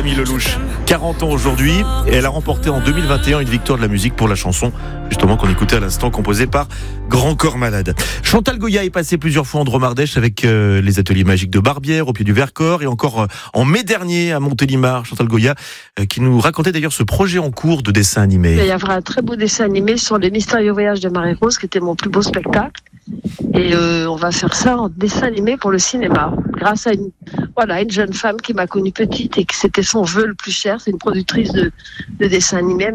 Camille Lelouch, 40 ans aujourd'hui, et elle a remporté en 2021 une victoire de la musique pour la chanson, justement qu'on écoutait à l'instant, composée par Grand Corps Malade. Chantal Goya est passée plusieurs fois en Dromardèche avec les ateliers magiques de Barbière au pied du Vercors, et encore en mai dernier à Montélimar. Chantal Goya qui nous racontait d'ailleurs ce projet en cours de dessin animé. Il y avait un très beau dessin animé sur les mystérieux voyages de Marie-Rose, qui était mon plus beau spectacle. Et on va faire ça en dessin animé pour le cinéma, grâce à une jeune femme qui m'a connue petite et que c'était son vœu le plus cher. C'est une productrice de dessin animé.